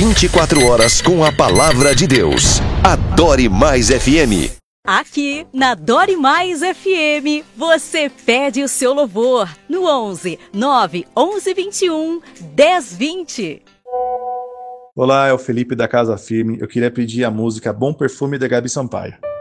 24 horas com a palavra de Deus. Adore Mais FM. Aqui na Adore Mais FM, você pede o seu louvor no 11 9 11 21 10 20. Olá, é o Felipe da Casa Firme. Eu queria pedir a música Bom Perfume da Gabi Sampaio.